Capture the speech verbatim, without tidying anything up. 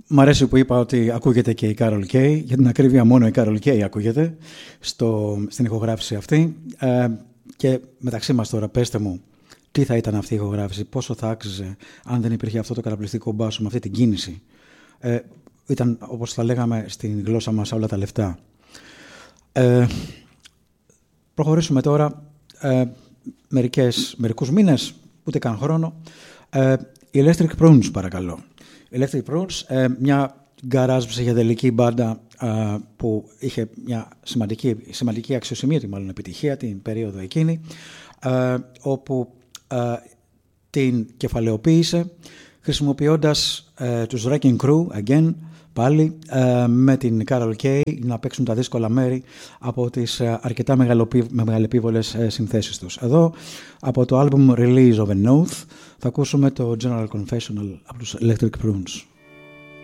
μ' αρέσει που είπα ότι ακούγεται και η Carol Kay. Για την ακρίβεια, μόνο η Carol Kay ακούγεται στο, στην ηχογράφηση αυτή. Ε, και μεταξύ μας τώρα, πέστε μου, τι θα ήταν αυτή η ηχογράφηση, πόσο θα άξιζε αν δεν υπήρχε αυτό το καταπληκτικό μπάσο με αυτή την κίνηση. Ε, ήταν, όπως θα λέγαμε στην γλώσσα μας, όλα τα λεφτά. Ε, προχωρήσουμε τώρα ε, μερικές, μερικούς μήνες, ούτε καν χρόνο. Ε, η Electric Prunes, παρακαλώ. Electric Prunes, ε, μια γκαράζ ψυχεδελική μπάντα ε, που είχε μια σημαντική, σημαντική αξιοσημείωτη μάλλον επιτυχία την περίοδο εκείνη, ε, όπου ε, την κεφαλαιοποίησε χρησιμοποιώντας ε, τους Wrecking Crew, again, πάλι, ε, με την Carol Kay να παίξουν τα δύσκολα μέρη από τις ε, αρκετά μεγαλεπίβολες ε, συνθέσεις τους. Εδώ, από το album Release of a Note, θα ακούσουμε το General Confessional από τους Electric Prunes.